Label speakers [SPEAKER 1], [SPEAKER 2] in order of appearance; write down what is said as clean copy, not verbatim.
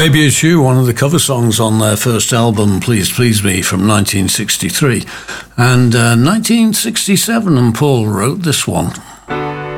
[SPEAKER 1] Baby It's You, one of the cover songs on their first album, Please Please Me, from 1963. And 1967, and Paul wrote this one.